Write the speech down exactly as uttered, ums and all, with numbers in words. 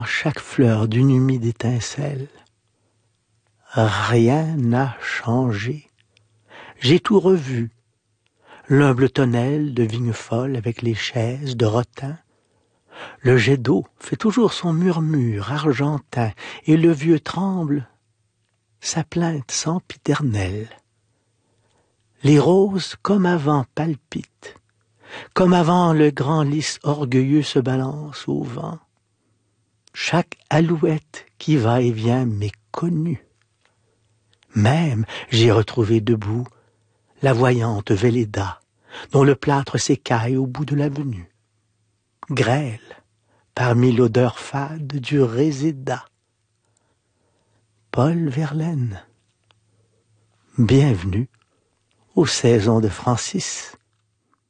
chaque fleur d'une humide étincelle. Rien n'a changé. J'ai tout revu. L'humble tonnelle de vigne folle avec les chaises de rotin. Le jet d'eau fait toujours son murmure argentin et le vieux tremble sa plainte sempiternelle. Les roses comme avant palpitent, comme avant le grand lys orgueilleux se balance au vent. Chaque alouette qui va et vient m'est connue. Même j'ai retrouvé debout la voyante Véléda, dont le plâtre s'écaille au bout de l'avenue. Grêle, parmi l'odeur fade du réséda. Paul Verlaine, bienvenue aux saisons de Francis.